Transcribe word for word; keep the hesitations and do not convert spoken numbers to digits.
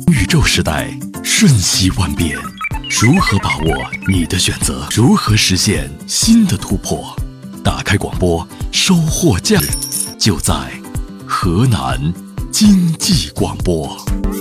宇宙时代瞬息万变，如何把握你的选择？如何实现新的突破？打开广播，收获价值，就在河南经济广播。